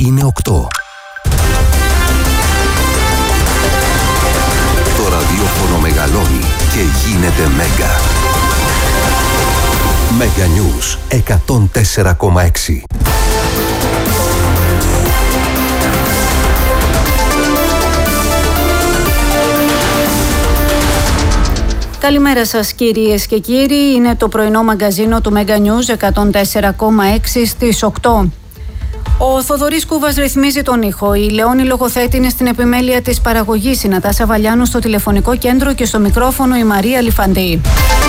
είναι 8. Το ραδιόφωνο μεγαλώνει και γίνεται Μέγκα. Μέγκα Νιούς 104,6. Καλημέρα σας κυρίες και κύριοι, είναι το πρωινό μαγκαζίνο του Μέγκα Νιούς 104,6 στις 8. Ο Θοδωρής Κούβας ρυθμίζει τον ήχο, η Λεόνη Λογοθέτη είναι στην επιμέλεια της παραγωγής, η Νατάσα Βαλιάνου στο τηλεφωνικό κέντρο και στο μικρόφωνο η Μαρία Λιφαντή.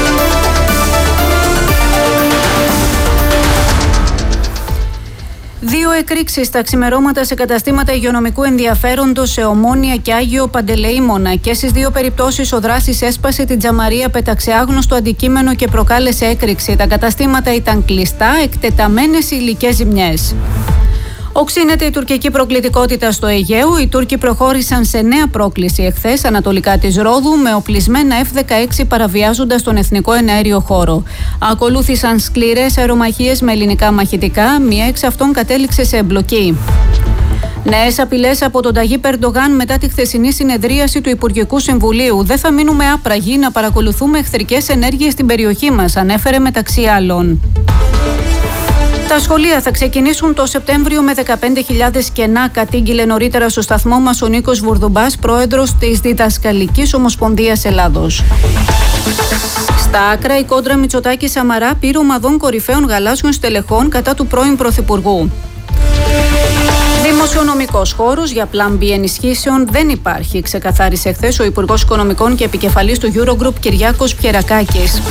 Δύο εκρήξεις στα ξημερώματα σε καταστήματα υγειονομικού ενδιαφέροντος σε Ομόνια και Άγιο Παντελεήμονα. Και στις δύο περιπτώσεις ο δράσης έσπασε την τζαμαρία, πέταξε άγνωστο αντικείμενο και προκάλεσε έκρηξη. Τα καταστήματα ήταν κλειστά, εκτεταμένες υλικές ζημιές. Οξύνεται η τουρκική προκλητικότητα στο Αιγαίο. Οι Τούρκοι προχώρησαν σε νέα πρόκληση εχθές ανατολικά της Ρόδου με οπλισμένα F-16 παραβιάζοντας τον εθνικό εναέριο χώρο. Ακολούθησαν σκληρές αερομαχίες με ελληνικά μαχητικά, μία εξ αυτών κατέληξε σε εμπλοκή. Νέες απειλές από τον Ταγίπ Ερντογάν μετά τη χθεσινή συνεδρίαση του Υπουργικού Συμβουλίου. Δεν θα μείνουμε άπραγοι να παρακολουθούμε εχθρικές ενέργειες στην περιοχή μας, ανέφερε μεταξύ άλλων. Τα σχολεία θα ξεκινήσουν το Σεπτέμβριο με 15.000 κενά, κατήγγειλε νωρίτερα στο σταθμό μας ο Νίκος Βουρδουμπάς, πρόεδρος της Διδασκαλικής Ομοσπονδίας Ελλάδος. Στα άκρα, η κόντρα Μητσοτάκη-Σαμαρά πήρε ομαδών κορυφαίων γαλάζιων στελεχών κατά του πρώην Πρωθυπουργού. Δημοσιονομικός χώρος για πλάν B ενισχύσεων δεν υπάρχει, ξεκαθάρισε χθες ο Υπουργός Οικονομικών και επικεφαλής του Eurogroup Κυριάκος Πιερακάκης.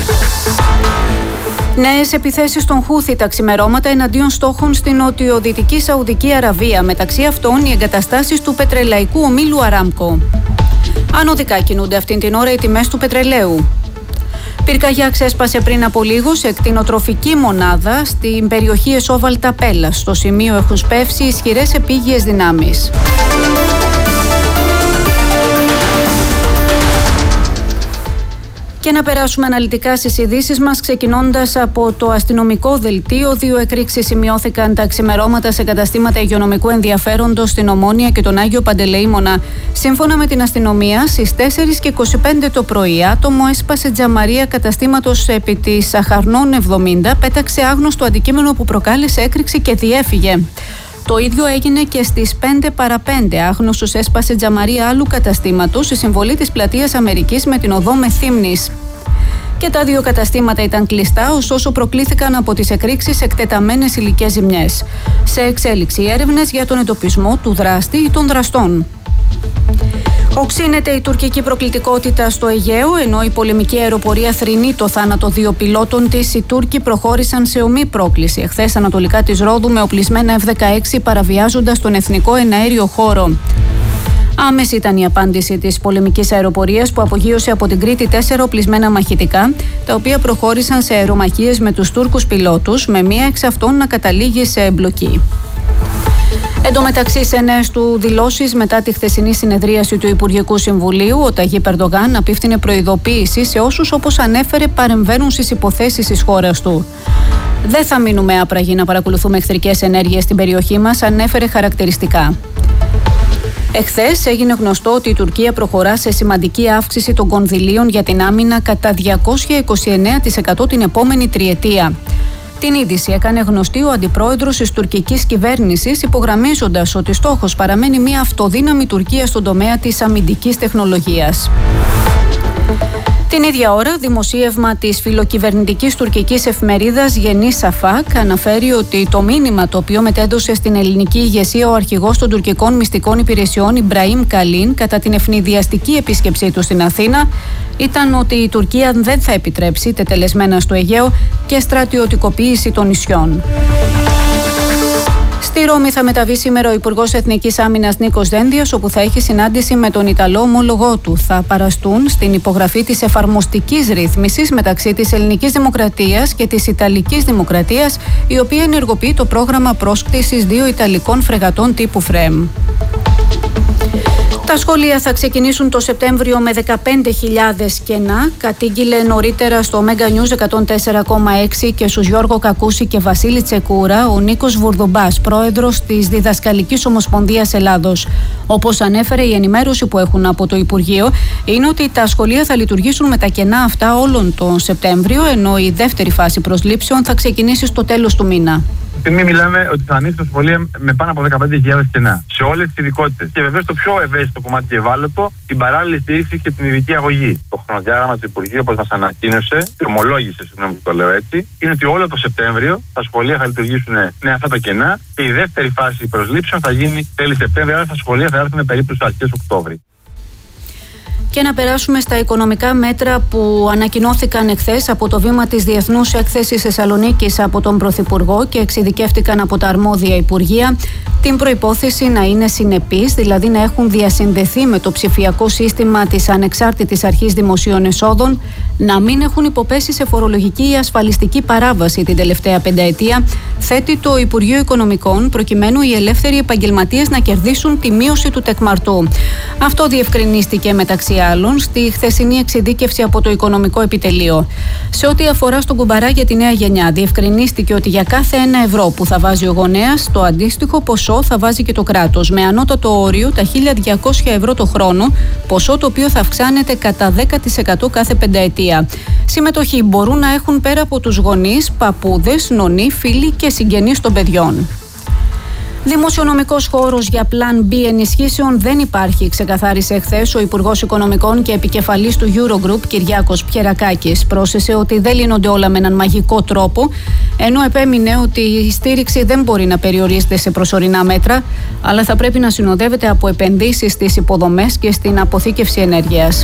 Νέες επιθέσεις των Χούθι τα ξημερώματα εναντίον στόχων στην νοτιοδυτική Σαουδική Αραβία, μεταξύ αυτών οι εγκαταστάσεις του πετρελαϊκού ομίλου Αράμκο. Ανωδικά κινούνται αυτήν την ώρα οι τιμές του πετρελαίου. Πυρκαγιά ξέσπασε πριν από λίγο σε κτηνοτροφική μονάδα στην περιοχή Εσόβαλτα Πέλας. Στο σημείο έχουν σπεύσει ισχυρές επίγειες δυνάμεις. Και να περάσουμε αναλυτικά στις ειδήσεις μας, ξεκινώντας από το αστυνομικό δελτίο. Δύο εκρήξεις σημειώθηκαν τα ξημερώματα σε καταστήματα υγειονομικού ενδιαφέροντος στην Ομόνια και τον Άγιο Παντελεήμονα. Σύμφωνα με την αστυνομία, στις 4:25 το πρωί, άτομο έσπασε τζαμαρία καταστήματος επί της Σαχαρνών 70, πέταξε άγνωστο αντικείμενο που προκάλεσε έκρηξη και διέφυγε. Το ίδιο έγινε και στις 5 παρά 5. Άγνωστος έσπασε τζαμαρία άλλου καταστήματος στη συμβολή της Πλατείας Αμερικής με την οδό Μεθύμνης. Και τα δύο καταστήματα ήταν κλειστά, ωστόσο προκλήθηκαν από τις εκρήξεις εκτεταμένες υλικές ζημιές. Σε εξέλιξη έρευνες για τον εντοπισμό του δράστη ή των δραστών. Οξύνεται η τουρκική προκλητικότητα στο Αιγαίο, ενώ η πολεμική αεροπορία θρηνεί το θάνατο δύο πιλότων της. Οι Τούρκοι προχώρησαν σε ομή πρόκληση εχθές ανατολικά της Ρόδου με οπλισμένα F-16 παραβιάζοντας τον εθνικό εναέριο χώρο. Άμεση ήταν η απάντηση της πολεμικής αεροπορίας που απογείωσε από την Κρήτη 4 οπλισμένα μαχητικά, τα οποία προχώρησαν σε αερομαχίες με τους Τούρκους πιλότους, με μία εξ αυτών να καταλήγει σε εμπλοκή. Εν τω μεταξύ, σε νέες του δηλώσεις μετά τη χθεσινή συνεδρίαση του Υπουργικού Συμβουλίου, ο Ταγίπ Ερντογάν απίφθινε προειδοποίηση σε όσους, όπως ανέφερε, παρεμβαίνουν στις υποθέσεις της χώρας του. Δεν θα μείνουμε άπραγοι να παρακολουθούμε εχθρικές ενέργειες στην περιοχή μας, ανέφερε χαρακτηριστικά. Εχθές έγινε γνωστό ότι η Τουρκία προχωρά σε σημαντική αύξηση των κονδυλίων για την άμυνα κατά 229% την επόμενη τριετία. Την είδηση έκανε γνωστή ο αντιπρόεδρος της τουρκικής κυβέρνησης, υπογραμμίζοντας ότι στόχος παραμένει μια αυτοδύναμη Τουρκία στον τομέα της αμυντικής τεχνολογίας. Την ίδια ώρα, δημοσίευμα της φιλοκυβερνητικής τουρκικής εφημερίδας Yeni Şafak αναφέρει ότι το μήνυμα το οποίο μετέδωσε στην ελληνική ηγεσία ο αρχηγός των τουρκικών μυστικών υπηρεσιών Ιμπραήμ Καλίν κατά την ευνηδιαστική επίσκεψή του στην Αθήνα ήταν ότι η Τουρκία δεν θα επιτρέψει τετελεσμένα στο Αιγαίο και στρατιωτικοποίηση των νησιών. Στη Ρώμη θα μεταβεί σήμερα ο Υπουργός Εθνικής Άμυνας Νίκος Δένδιας, όπου θα έχει συνάντηση με τον Ιταλό ομόλογό του. Θα παραστούν στην υπογραφή της εφαρμοστικής ρύθμισης μεταξύ της Ελληνικής Δημοκρατίας και της Ιταλικής Δημοκρατίας, η οποία ενεργοποιεί το πρόγραμμα πρόσκτησης 2 Ιταλικών φρεγατών τύπου ΦΡΕΜ. Τα σχολεία θα ξεκινήσουν το Σεπτέμβριο με 15.000 κενά, κατήγγειλε νωρίτερα στο Mega News 104,6 και στους Γιώργο Κακούση και Βασίλη Τσεκούρα ο Νίκος Βουρδουμπάς, πρόεδρος της Διδασκαλικής Ομοσπονδίας Ελλάδος. Όπως ανέφερε, η ενημέρωση που έχουν από το Υπουργείο είναι ότι τα σχολεία θα λειτουργήσουν με τα κενά αυτά όλον τον Σεπτέμβριο, ενώ η δεύτερη φάση προσλήψεων θα ξεκινήσει στο τέλος του μήνα. Στιγμή μιλάμε ότι θα ανοίξει τα σχολεία με πάνω από 15.000 κενά σε όλες τις ειδικότητες. Και βεβαίως το πιο ευαίσθητο κομμάτι και ευάλωτο, την παράλληλη στήριξη και την ειδική αγωγή. Το χρονοδιάγραμμα του Υπουργείου, όπως μας ανακοίνωσε, και ομολόγησε, συγγνώμη που το λέω έτσι, είναι ότι όλο το Σεπτέμβριο τα σχολεία θα λειτουργήσουν με αυτά τα κενά και η δεύτερη φάση προσλήψεων θα γίνει τέλη Σεπτέμβρη, άρα τα σχολεία θα έρθουν περίπου στις αρχές Οκτώβρη. Και να περάσουμε στα οικονομικά μέτρα που ανακοινώθηκαν εχθές από το βήμα της Διεθνούς Έκθεσης Θεσσαλονίκης από τον Πρωθυπουργό και εξειδικεύτηκαν από τα αρμόδια Υπουργεία. Την προϋπόθεση να είναι συνεπείς, δηλαδή να έχουν διασυνδεθεί με το ψηφιακό σύστημα της Ανεξάρτητης Αρχής Δημοσίων Εσόδων, να μην έχουν υποπέσει σε φορολογική ή ασφαλιστική παράβαση την τελευταία πενταετία, θέτει το Υπουργείο Οικονομικών, προκειμένου οι ελεύθεροι επαγγελματίες να κερδίσουν τη μείωση του τεκμαρτού. Αυτό διευκρινίστηκε μεταξύ άλλων στη χθεσινή εξειδίκευση από το Οικονομικό Επιτελείο. Σε ό,τι αφορά στον κουμπαρά για τη νέα γενιά, διευκρινίστηκε ότι για κάθε 1 ευρώ που θα βάζει ο γονέας, το αντίστοιχο ποσό θα βάζει και το κράτος, με ανώτατο όριο τα 1.200 ευρώ το χρόνο, ποσό το οποίο θα αυξάνεται κατά 10% κάθε πενταετία. Συμμετοχή μπορούν να έχουν πέρα από τους γονείς, παππούδες, νονοί, φίλοι και συγγενείς των παιδιών. Δημοσιονομικός χώρος για Plan B ενισχύσεων δεν υπάρχει, ξεκαθάρισε εχθές ο Υπουργός Οικονομικών και επικεφαλής του Eurogroup, Κυριάκος Πιερακάκης. Πρόσθεσε ότι δεν λύνονται όλα με έναν μαγικό τρόπο, ενώ επέμεινε ότι η στήριξη δεν μπορεί να περιορίζεται σε προσωρινά μέτρα, αλλά θα πρέπει να συνοδεύεται από επενδύσεις στις υποδομές και στην αποθήκευση ενέργειας.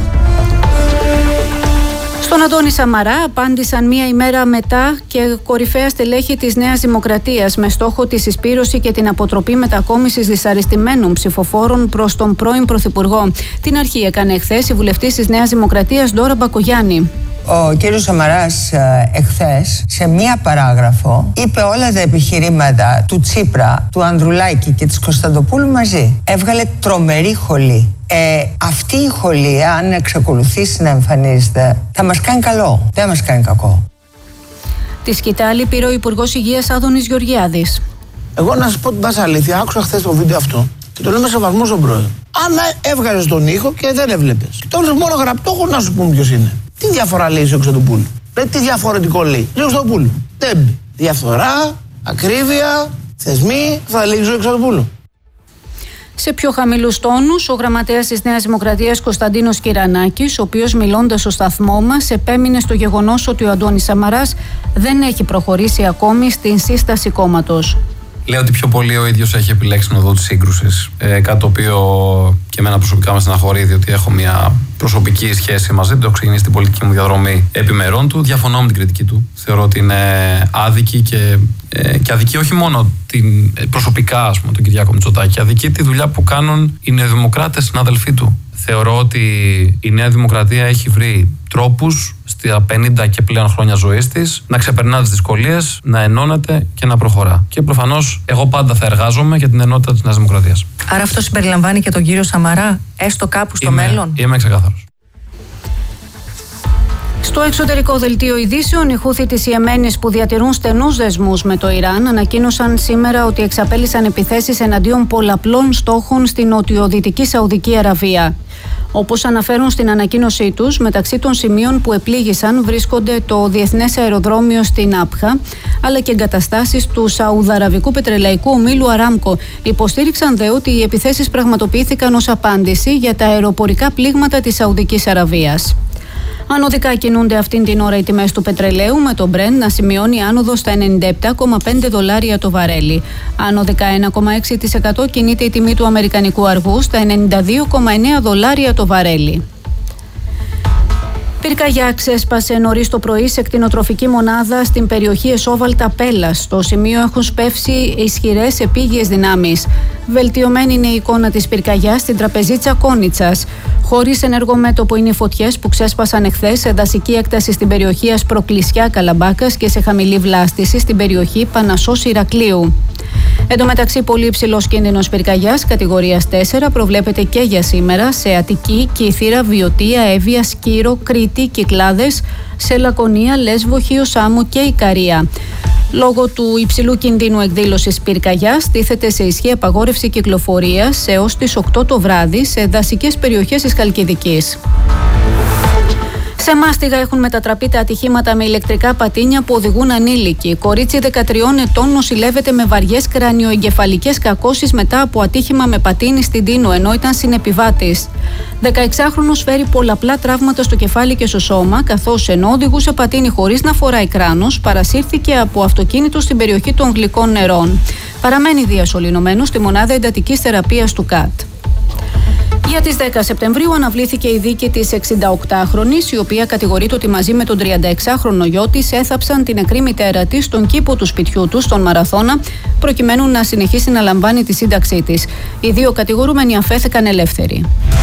Στον Αντώνη Σαμαρά απάντησαν μία ημέρα μετά και κορυφαία στελέχη της Νέας Δημοκρατίας με στόχο τη συσπήρωση και την αποτροπή μετακόμισης δυσαρεστημένων ψηφοφόρων προς τον πρώην Πρωθυπουργό. Την αρχή έκανε εχθές η βουλευτής της Νέας Δημοκρατίας Ντόρα Μπακογιάννη. Ο κύριος Σαμαράς εχθές σε μία παράγραφο είπε όλα τα επιχειρήματα του Τσίπρα, του Ανδρουλάκη και της Κωνσταντοπούλου μαζί. Έβγαλε τρομερή χολή. Αυτή η χολή, αν εξακολουθήσει να εμφανίζεται, θα μας κάνει καλό, δεν μας κάνει κακό. Τη σκητάλη πήρε ο Υπουργός Υγείας Άδωνης Γεωργιάδης. Εγώ να σας πω την πάσα αλήθεια, άκουσα χθες το βίντεο αυτό και το λέω με σεβασμό στον πρόεδρο. Άμα έβγαζες τον ήχο και δεν έβλεπες, και τώρα μόνο γραπτό, έχω να σου πούμε ποιος είναι. Τι διαφορά λέει ο Κωνσταντοπούλου? Τι διαφορετικό λέει? Λέει ο Κωνσταντοπούλου. Τέμπη. Διαφθορά, ακρίβεια, θεσμοί, θα λέει ο Κωνσταντοπούλου. Σε πιο χαμηλούς τόνους, ο γραμματέας της Νέας Δημοκρατίας Κωνσταντίνος Κυρανάκης, ο οποίος μιλώντας στο σταθμό μας επέμεινε στο γεγονός ότι ο Αντώνης Σαμαράς δεν έχει προχωρήσει ακόμη στην σύσταση κόμματος. Λέω ότι πιο πολύ ο ίδιος έχει επιλέξει την οδό της σύγκρουσης. Κάτι το οποίο και εμένα προσωπικά με στεναχωρεί, διότι έχω μια προσωπική σχέση μαζί του. Έχω ξεκινήσει την πολιτική μου διαδρομή επιμερών του. Διαφωνώ με την κριτική του. Θεωρώ ότι είναι άδικη και αδικεί όχι μόνο προσωπικά, ας πούμε, τον Κυριάκο Μητσοτάκη, αδικεί τη δουλειά που κάνουν οι νεοδημοκράτες συνάδελφοί του. Θεωρώ ότι η Νέα Δημοκρατία έχει βρει τρόπους στα 50 και πλέον χρόνια ζωής της να ξεπερνά τις δυσκολίες, να ενώνεται και να προχωρά. Και προφανώς εγώ πάντα θα εργάζομαι για την ενότητα της Νέας Δημοκρατίας. Άρα αυτό συμπεριλαμβάνει και τον κύριο Σαμαρά, έστω κάπου στο μέλλον? Είμαι ξεκάθαρος. Στο εξωτερικό δελτίο ειδήσεων, οι Χούθι της Ιεμένης που διατηρούν στενούς δεσμούς με το Ιράν ανακοίνωσαν σήμερα ότι εξαπέλυσαν επιθέσεις εναντίον πολλαπλών στόχων στην νοτιοδυτική Σαουδική Αραβία. Όπως αναφέρουν στην ανακοίνωσή τους, μεταξύ των σημείων που επλήγησαν βρίσκονται το Διεθνές Αεροδρόμιο στην Άπχα, αλλά και εγκαταστάσεις του Σαουδαραβικού Πετρελαϊκού Ομίλου Αράμκο. Υποστήριξαν δε ότι οι επιθέσεις πραγματοποιήθηκαν ως απάντηση για τα αεροπορικά πλήγματα της Σαουδικής Αραβίας. Ανωδικά κινούνται αυτήν την ώρα οι τιμές του πετρελαίου, με το Brent να σημειώνει άνοδο στα $97,5 το βαρέλι. Άνωδικα 1,6% κινείται η τιμή του αμερικανικού αργού στα $92,9 το βαρέλι. Πυρκαγιά ξέσπασε νωρίς το πρωί σε κτηνοτροφική μονάδα στην περιοχή Εσόβαλτα Πέλας. Στο σημείο έχουν σπεύσει ισχυρές επίγειες δυνάμεις. Βελτιωμένη είναι η εικόνα της πυρκαγιάς στην τραπεζίτσα Κόνιτσας. Χωρίς ενεργό μέτωπο είναι οι φωτιές που ξέσπασαν εχθές σε δασική έκταση στην περιοχή Ασπροκλησιά Καλαμπάκας και σε χαμηλή βλάστηση στην περιοχή Πανασσός Ηρακλείου. Εν τω μεταξύ, πολύ υψηλός κίνδυνος πυρκαγιάς κατηγορίας 4 προβλέπεται και για σήμερα σε Αττική, Κύθυρα, Βιωτία, Εύβοια, Σκύρο, Κρήτη, Κυκλάδες, σε Λακωνία, Λέσβο, Χίο Σάμο και Ικαρία. Λόγω του υψηλού κινδύνου εκδήλωσης πυρκαγιάς, τίθεται σε ισχύ απαγόρευση κυκλοφορίας έως τις 8 το βράδυ σε δασικές περιοχές της Χαλκιδικής. Σε Μάστιγα έχουν μετατραπεί τα ατυχήματα με ηλεκτρικά πατίνια που οδηγούν ανήλικοι. Κορίτσι 13 ετών νοσηλεύεται με βαριές κρανιοεγκεφαλικές κακώσεις μετά από ατύχημα με πατίνι στην Τίνο, ενώ ήταν συνεπιβάτης. 16χρονος φέρει πολλαπλά τραύματα στο κεφάλι και στο σώμα, καθώς ενώ οδηγούσε πατίνι χωρίς να φοράει κράνος, παρασύρθηκε από αυτοκίνητο στην περιοχή των Γλυκών Νερών. Παραμένει διασωληνωμένος στη μονάδα εντατικής θεραπείας του ΚΑΤ. Για τις 10 Σεπτεμβρίου αναβλήθηκε η δίκη της 68χρονης, η οποία κατηγορείται ότι μαζί με τον 36χρονο γιο της έθαψαν την νεκρή μητέρα της στον κήπο του σπιτιού τους, στον Μαραθώνα, προκειμένου να συνεχίσει να λαμβάνει τη σύνταξή της. Οι δύο κατηγορούμενοι αφέθηκαν ελεύθεροι.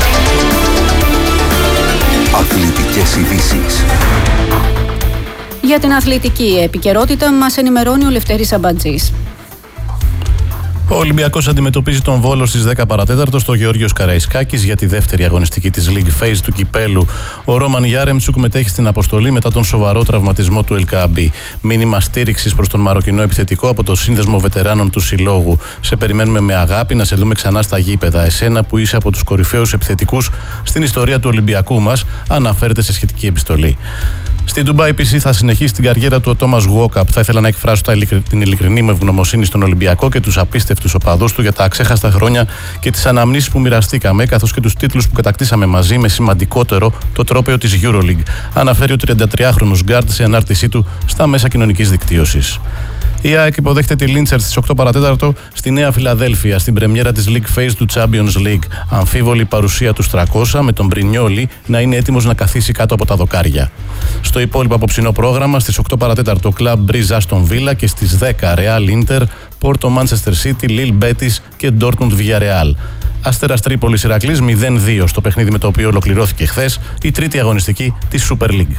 Αθλητικές ειδήσεις. Για την αθλητική επικαιρότητα μας ενημερώνει ο Λευτέρης Αμπατζής. Ο Ολυμπιακός αντιμετωπίζει τον Βόλο στις 10 παρατέταρτο στο Γεώργιος Καραϊσκάκης για τη δεύτερη αγωνιστική της League Phase του Κυπέλου. Ο Ρόμαν Γιάρεμτσουκ μετέχει στην αποστολή μετά τον σοβαρό τραυματισμό του Ελκαμπή. Μήνυμα στήριξης προς τον Μαροκινό επιθετικό από το Σύνδεσμο Βετεράνων του Συλλόγου. Σε περιμένουμε με αγάπη να σε δούμε ξανά στα γήπεδα. Εσένα που είσαι από τους κορυφαίους επιθετικούς στην ιστορία του Ολυμπιακού μας, αναφέρεται σε σχετική επιστολή. Στην Ντουμπάι PC θα συνεχίσει την καριέρα του ο Τόμας Γουόκαπ. Θα ήθελα να εκφράσω την ειλικρινή μου ευγνωμοσύνη στον Ολυμπιακό και τους απίστευτους οπαδούς του για τα αξέχαστα χρόνια και τις αναμνήσεις που μοιραστήκαμε, καθώς και τους τίτλους που κατακτήσαμε μαζί, με σημαντικότερο το τρόπαιο της EuroLeague. Αναφέρει ο 33χρονος γκάρντ σε ανάρτησή του στα μέσα κοινωνικής δικτύωσης. Η ΑΕΚ υποδέχεται τη Λίντσερ στις 8 παρατέταρτο στη Νέα Φιλαδέλφια, στην πρεμιέρα της League Phase του Champions League. Αμφίβολη παρουσία του 300, με τον Μπρινιόλι να είναι έτοιμος να καθίσει κάτω από τα δοκάρια. Στο υπόλοιπο απόψινό πρόγραμμα, στις 8 παρατέταρτο Club Breeze Aston Villa και στις 10 Real Inter, Porto Manchester City, Lille Betis και Dortmund Villarreal. Αστέρας Τρίπολης Ηρακλής 0-2 στο παιχνίδι με το οποίο ολοκληρώθηκε χθες η τρίτη αγωνιστική της Super League.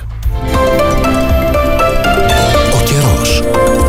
Ο καιρός.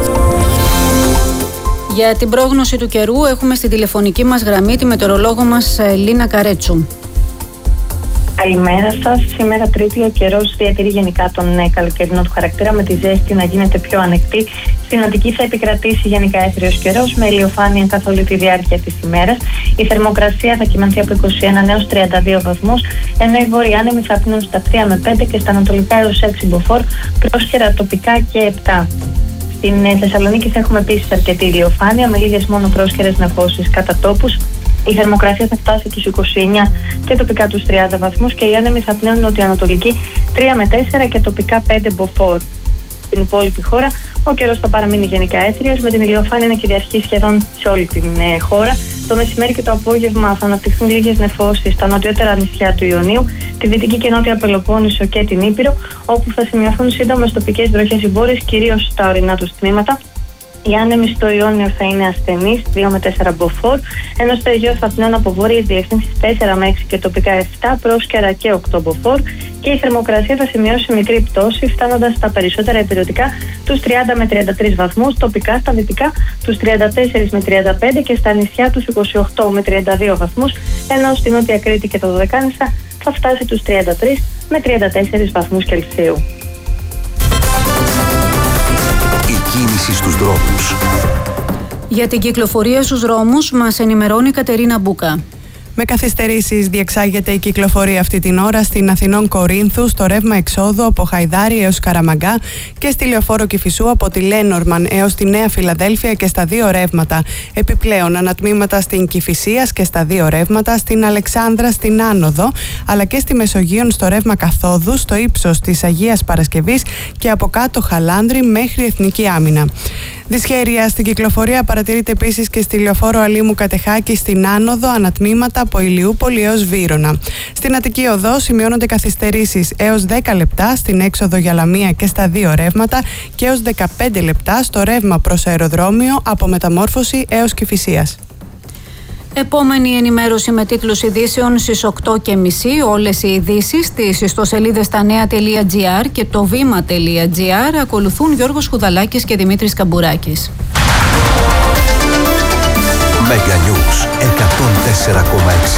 Για την πρόγνωση του καιρού έχουμε στη τηλεφωνική μας γραμμή τη μετεωρολόγο μας Λίνα Καρέτσου. Καλημέρα σας. Σήμερα Τρίτη ο καιρός διατηρεί γενικά τον καλοκαιρινό του χαρακτήρα, με τη ζέστη να γίνεται πιο ανεκτή. Στην Αττική θα επικρατήσει γενικά έθριος καιρός με ηλιοφάνεια καθ' όλη τη διάρκεια της ημέρας. Η θερμοκρασία θα κυμανθεί από 21 έως 32 βαθμούς, ενώ οι βόρειοι άνεμοι θα πνούν στα 3 με 5 και στα ανατολικά έως 6 μποφόρ, πρόσχερα τοπικά και 7. Στην Θεσσαλονίκη θα έχουμε επίσης αρκετή ηλιοφάνεια με λίγες μόνο πρόσχερες νεφώσεις κατά τόπους. Η θερμοκρασία θα φτάσει τους 29 και τοπικά τους 30 βαθμούς και οι άνεμοι θα πνέουν νοτιοανατολική 3 με 4 και τοπικά 5 μποφόρ. Στην υπόλοιπη χώρα ο καιρός θα παραμείνει γενικά έθριος, με την ηλιοφάνεια να κυριαρχεί σχεδόν σε όλη την χώρα. Το μεσημέρι και το απόγευμα θα αναπτυχθούν λίγες νεφώσεις στα νοτιότερα νησιά του Ιωνίου, τη Δυτική και Νότια Πελοπόννησο και την Ήπειρο, όπου θα σημειωθούν σύντομες τοπικές βροχές ή μπόρες, κυρίως στα ορεινά τους τμήματα. Οι άνεμοι στο Ιόνιο θα είναι ασθενείς, 2 με 4 μποφόρ, ενώ στο Αιγαίο θα πνέουν από βόρειες διευθύνσεις 4 με 6 και τοπικά 7, πρόσκαιρα και 8 μποφόρ, και η θερμοκρασία θα σημειώσει μικρή πτώση, φτάνοντας στα περισσότερα ηπειρωτικά τους 30 με 33 βαθμούς, τοπικά στα δυτικά τους 34 με 35 και στα νησιά τους 28 με 32 βαθμούς, ενώ στη Νότια Κρήτη και το Δωδεκάνησα θα φτάσει τους 33 με 34 βαθμούς Κελσίου. Κίνηση στους δρόμους. Για την κυκλοφορία στους δρόμους μας ενημερώνει η Κατερίνα Μπούκα. Με καθυστερήσεις διεξάγεται η κυκλοφορία αυτή την ώρα στην Αθηνών Κορίνθου, στο ρεύμα εξόδου από Χαϊδάρη έως Καραμαγκά και στη Λεωφόρο Κηφισού από τη Λένορμαν έως τη Νέα Φιλαδέλφια και στα δύο ρεύματα. Επιπλέον ανατμήματα στην Κηφισίας και στα δύο ρεύματα, στην Αλεξάνδρα στην Άνοδο, αλλά και στη Μεσογείων στο ρεύμα καθόδου, στο ύψος της Αγίας Παρασκευής και από κάτω Χαλάνδρη μέχρι Εθνική Άμυνα. Δυσχέρεια στην κυκλοφορία παρατηρείται επίσης και στη Λεωφόρο Αλήμου Κατεχάκη στην Άνοδο, ανατμήματα από Ηλιούπολη έως Βύρωνα. Στην Αττική Οδό σημειώνονται καθυστερήσεις έως 10 λεπτά στην έξοδο για Λαμία και στα δύο ρεύματα και έως 15 λεπτά στο ρεύμα προς αεροδρόμιο από Μεταμόρφωση έως Κηφισίας. Επόμενη ενημέρωση με τίτλους ειδήσεων στις 8:30. Όλες οι ειδήσεις στις ιστοσελίδες stanea.gr και το vima.gr. Ακολουθούν Γιώργος Χουδαλάκης και Δημήτρης Καμπουράκης. News 104,6.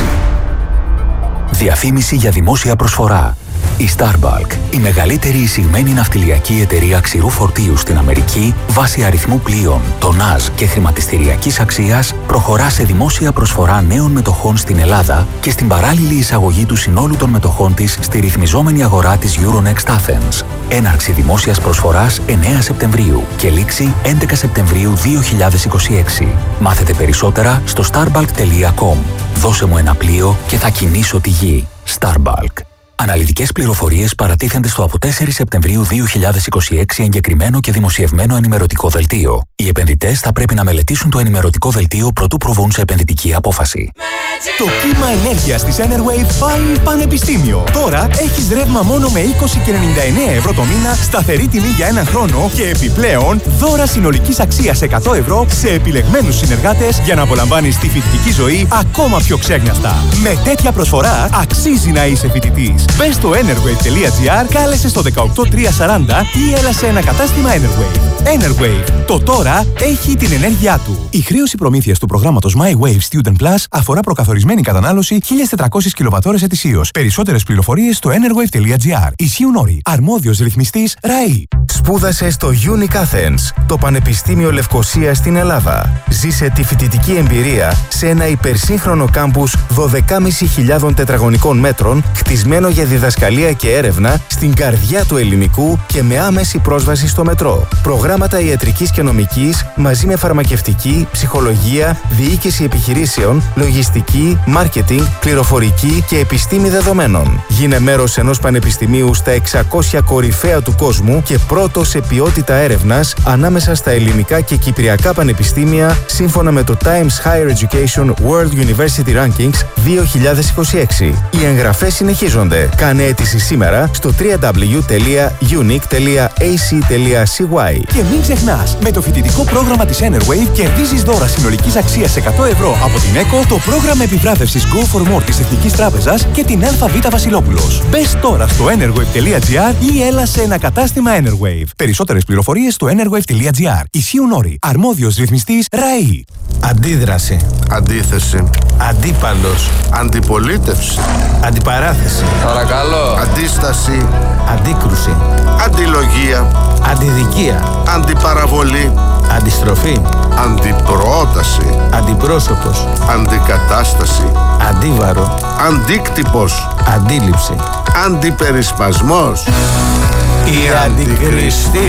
Διαφήμιση για δημόσια προσφορά. Η Starbulk, η μεγαλύτερη εισηγμένη ναυτιλιακή εταιρεία ξηρού φορτίου στην Αμερική, βάσει αριθμού πλοίων, τονάζ και χρηματιστηριακής αξίας, προχωρά σε δημόσια προσφορά νέων μετοχών στην Ελλάδα και στην παράλληλη εισαγωγή του συνόλου των μετοχών της στη ρυθμιζόμενη αγορά της Euronext Athens. Έναρξη δημόσιας προσφοράς 9 Σεπτεμβρίου και λήξη 11 Σεπτεμβρίου 2026. Μάθετε περισσότερα στο starbulk.com. Δώσε μου ένα πλοίο και θα κινήσω τη γη. Starbulk. Αναλυτικές πληροφορίες παρατίθενται στο από 4 Σεπτεμβρίου 2026 εγκεκριμένο και δημοσιευμένο ενημερωτικό δελτίο. Οι επενδυτές θα πρέπει να μελετήσουν το ενημερωτικό δελτίο προτού προβούν σε επενδυτική απόφαση. Το κύμα ενέργειας της Enerwave πάει πανεπιστήμιο. Τώρα έχεις ρεύμα μόνο με 20,99 ευρώ το μήνα, σταθερή τιμή για έναν χρόνο και επιπλέον δώρα συνολικής αξίας 100 ευρώ σε επιλεγμένους συνεργάτες για να απολαμβάνεις τη φοιτητική ζωή ακόμα πιο ξέγνιαστα. Με τέτοια προσφορά αξίζει να είσαι φοιτητής. Μπες στο enerwave.gr, κάλεσε στο 18340 ή έλα σε ένα κατάστημα Enerwave. Enerwave. Το τώρα έχει την ενέργειά του. Η χρέωση προμήθειας του προγράμματος My Wave Student Plus αφορά προκαθορισμένη κατανάλωση 1.400 κιλοβατώρες ετησίως. Περισσότερες πληροφορίες στο enerwave.gr. Ισχύουν όροι. Αρμόδιος ρυθμιστής ΡΑΗ. Σπούδασε στο Unique Athens, το Πανεπιστήμιο Λευκωσίας στην Ελλάδα. Ζήσε τη φοιτητική εμπειρία σε ένα υπερσύγχρονο κάμπους 12.500 τετραγωνικών μέτρων, χτισμένο για διδασκαλία και έρευνα στην καρδιά του ελληνικού και με άμεση πρόσβαση στο μετρό. Προγράμματα ιατρικής και νομικής μαζί με φαρμακευτική, ψυχολογία, διοίκηση επιχειρήσεων, λογιστική, μάρκετινγκ, πληροφορική και επιστήμη δεδομένων. Γίνε μέρος ενός πανεπιστημίου στα 600 κορυφαία του κόσμου και πρώτο σε ποιότητα έρευνας ανάμεσα στα ελληνικά και κυπριακά πανεπιστήμια σύμφωνα με το Times Higher Education World University Rankings 2026. Οι εγγραφές συνεχίζονται. Κάνε αίτηση σήμερα στο www.unique.ac.cy. Και μην ξεχνάς, με το φοιτητικό πρόγραμμα της Enerwave κερδίζεις δώρα συνολικής αξίας 100 ευρώ από την ΕΚΟ, το πρόγραμμα επιβράβευσης Go for More της Εθνικής Τράπεζας και την ΑΒ Βασιλόπουλος. Μπες τώρα στο enerwave.gr ή έλα σε ένα κατάστημα Enerwave. Περισσότερες πληροφορίες στο enerwave.gr. Ισχύουν όροι. Αρμόδιος ρυθμιστής ΡΑΗ. Αντίδραση. Αντίθεση. Αντίπαλος. Αντιπολίτευση. Αντιπαράθεση. Παρακαλώ. Αντίσταση. Αντίκρουση. Αντιλογία. Αντιδικία. Αντιπαραβολή. Αντιστροφή. Αντιπρόταση. Αντιπρόσωπος. Αντικατάσταση. Αντίβαρο. Αντίκτυπος. Αντίληψη. Αντιπερισπασμός. Η αντικριστή.